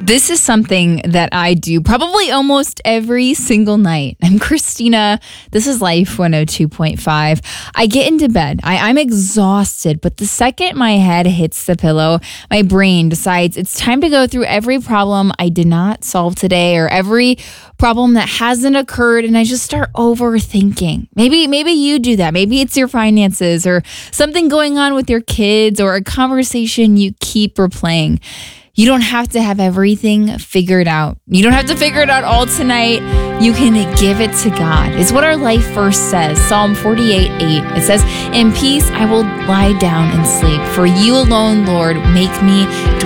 This is something that I do probably almost every single night. I'm Christina. This is Life 102.5. I get into bed. I'm exhausted, but the second my head hits the pillow, my brain decides it's time to go through every problem I did not solve today or every problem that hasn't occurred, and I just start overthinking. Maybe you do that. Maybe it's your finances or something going on with your kids or a conversation you keep replaying. You don't have to have everything figured out. You don't have to figure it out all tonight. You can give it to God. It's what our life verse says. Psalm 48:8. It says, "In peace I will lie down and sleep. For you alone, Lord, make me